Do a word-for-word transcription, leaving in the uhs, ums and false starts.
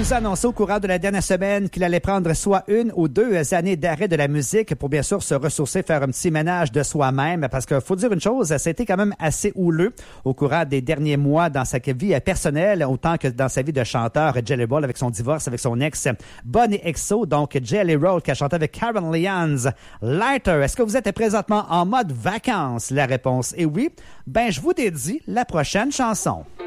nous a annoncé au courant de la dernière semaine qu'il allait prendre soit une ou deux années d'arrêt de la musique pour bien sûr se ressourcer, faire un petit ménage de soi-même. Parce qu'il faut dire une chose, ça a été quand même assez houleux au courant des derniers mois dans sa vie personnelle, autant que dans sa vie de chanteur. Jelly Roll avec son divorce avec son ex Bonnie Exo, donc Jelly Roll qui a chanté avec Karen Leon's Lighter. Est-ce que vous êtes présentement en mode vacances? La réponse est oui. Ben, je vous dédie la prochaine chanson.